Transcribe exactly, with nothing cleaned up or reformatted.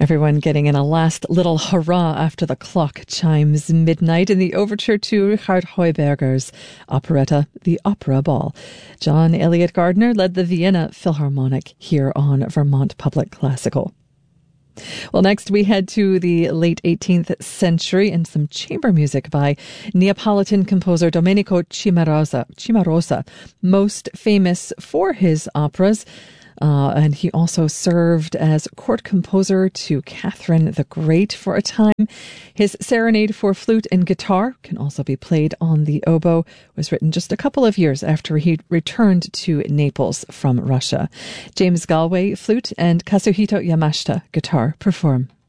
Everyone getting in a last little hurrah after the clock chimes midnight in the overture to Richard Heuberger's operetta, The Opera Ball. John Elliott Gardner led the Vienna Philharmonic here on Vermont Public Classical. Well, next we head to the late eighteenth century and some chamber music by Neapolitan composer Domenico Cimarosa, Cimarosa, most famous for his operas. Uh, and he also served as court composer to Catherine the Great for a time. His Serenade for Flute and Guitar can also be played on the oboe. Was written just a couple of years after he returned to Naples from Russia. James Galway, flute, and Kazuhito Yamashita, guitar, perform.